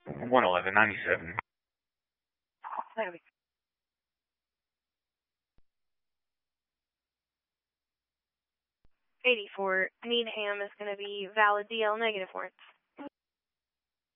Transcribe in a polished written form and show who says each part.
Speaker 1: 111.97.
Speaker 2: 84, Needham is going to be valid DL negative warrants.